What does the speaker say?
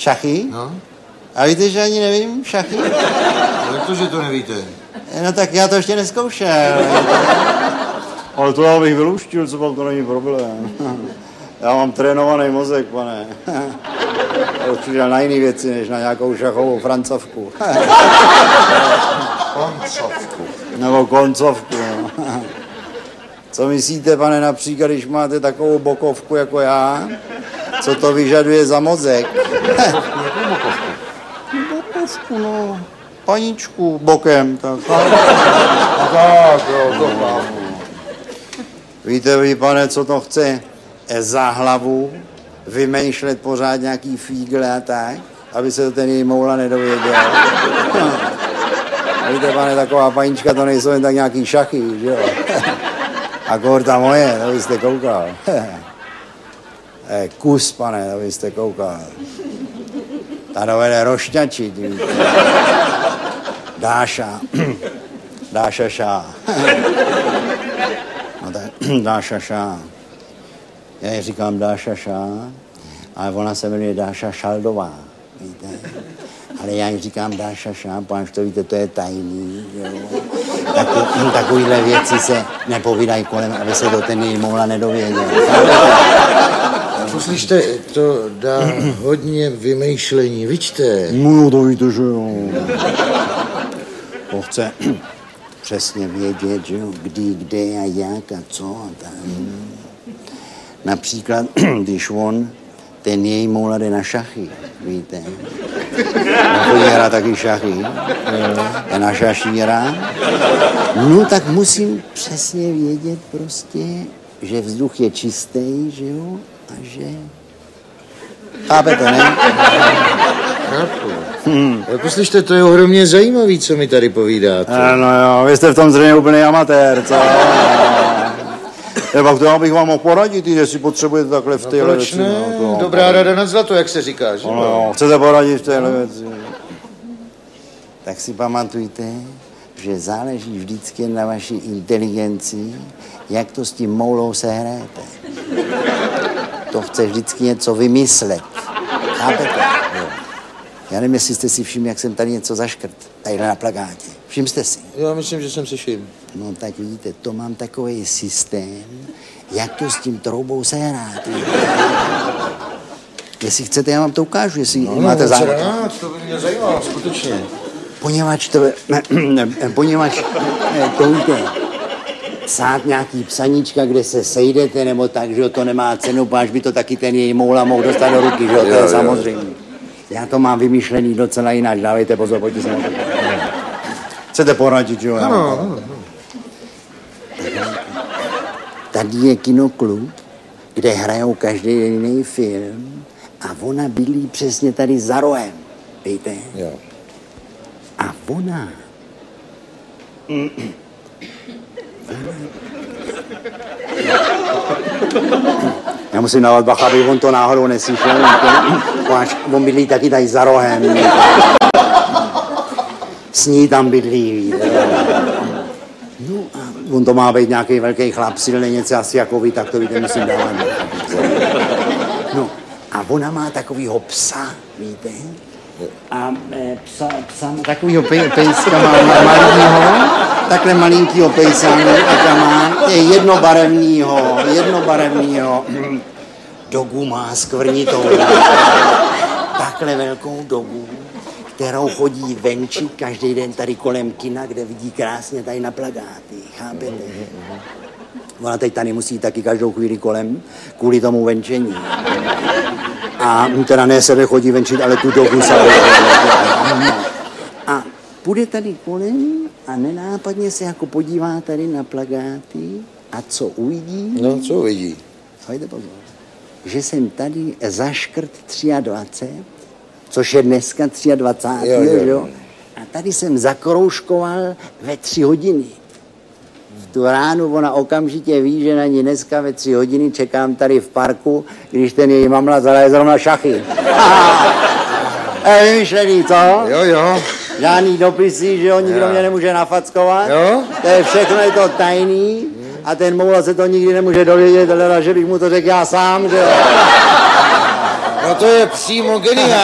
Šachy? No. A víte, že ani nevím šachy? Jak to, že to nevíte? No tak já to ještě neskoušel. Ale to já bych vyluštil, co pak to není problém. Já mám trénovaný mozek, pane. Určitě na jiné věci, než na nějakou šachovou francovku. Koncovku. Nebo koncovku, no. Co myslíte, pane, například, když máte takovou bokovku jako já? Co to vyžaduje za mozek? Jakou bokovku? Bokovku, no. Paničku bokem, tak. Tak, jo, to chápu. Víte vy, pane, co to chce? Za hlavu vymýšlet pořád nějaký fígle a tak, aby se to ten její moula nedověděl. Víte, pane, taková panička, to nejsou jen tak nějaký šachy, že jo? A ta moje, to byste koukal. Kus, pane, to byste koukal. Ta dovede rošťačit, víte. Dáša. Dáša šá. No tak, Dáša šá. Já ji říkám Dáša šá, ale ona se jmenuje Dáša Šaldová, víte. Ale já ji říkám Dáša šá, páč to víte, to je tajný, jo. Takovýhle věci se nepovídají kolem, aby se to ten její moula nedověděl. Poslyšte, to dá hodně vymýšlení, vidíte? No to víte, že jo. To chce přesně vědět, že jo, kdy, kde a jak a co a tak. Například, když ten její moula jde na šachy, víte. Chodí hrát taky šachy, je na šašíra. No tak musím přesně vědět prostě, že vzduch je čistý, že jo, a že... Chápete, ne? Chápu. Poslyšte, to je ohromně zajímavý, co mi tady povídáte. No jo, vy jste v tom zřejmě úplný amatér, co? Pak to já bych vám mohl poradit, jestli potřebujete takhle v téhle věci. No, dobrá rada nad zlato, jak se říká, že? No, chcete poradit v téhle věci. Tak si pamatujte, že záleží vždycky na vaší inteligenci, jak to s tím moulou sehrajete. To chce vždycky něco vymyslet. Chápete? Já nevím, jestli jste si všimli, jak jsem tady něco zaškrt. Tadyhle na plakátě. Všiml jste si? Já myslím, že jsem si všiml. No tak vidíte, to mám takový systém, jak to s tím troubou sehrát. Jestli chcete, já vám to ukážu, jestli máte zájem. To by mě zajímalo, skutečně. Poněvadž to víte, psát nějaký psaníčka, kde se sejdete, nebo tak, že to nemá cenu, až by to taky ten její moula mohl dostat do ruky, že jo, to je samozřejmě. Já to mám vymýšlený docela jinak, dávejte pozor, pojďte se na to. Chcete poradit, jo? Ano. Tady je kinoklub, kde hrajou každý jiný film a ona bydlí přesně tady za rohem, víte? Jo. A ona... Já musím dávat bacha, aby on to náhodou neslyšel. On bydlí taky tady za rohem. S ní tam bydlí. No a on to má být nějaký velký chlap, silný něco asi jako vy, tak to víte, musím dávat. No a ona má takovýho psa, víte? A psa takovýho pejska má malýho, takhle malinkýho pejsa, a má jednobarevnýho, dogu má skvrnitou, takhle velkou dogu, kterou chodí venčit každý den tady kolem kina, kde vidí krásně tady na plakáty, chápete? Ona teď tady musí taky každou chvíli kolem, kvůli tomu venčení. A teda ne sebe chodí venčit, ale tu dobu se. A půjde tady kolem a nenápadně se jako podívá tady na plakáty a co uvidí? No, co uvidí? Hojde pozor. Že jsem tady zaškrt 23, což je dneska 23, jo? A tady jsem zakroužkoval ve 3 hodiny. V tu ránu ona okamžitě ví, že na ní dneska ve 3 hodiny čekám tady v parku, když ten její mamla zahraje zrovna šachy. Vymyšlený, co? Jo. Žádný dopisy, že jo, nikdo mě nemůže nafackovat. Jo. To je všechno, je to tajný. A ten moula se to nikdy nemůže dovědět, ale že bych mu to řekl já sám, že jo. No to je přímo geniální.